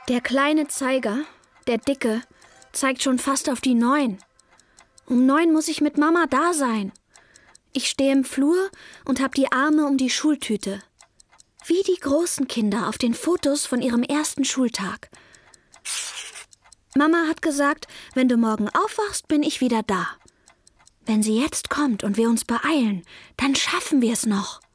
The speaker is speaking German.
Der kleine Zeiger, der dicke, zeigt schon fast auf die 9. Um 9 muss ich mit Mama da sein. Ich stehe im Flur und habe die Arme um die Schultüte. Wie die großen Kinder auf den Fotos von ihrem ersten Schultag. Mama hat gesagt, wenn du morgen aufwachst, bin ich wieder da. Wenn sie jetzt kommt und wir uns beeilen, dann schaffen wir es noch.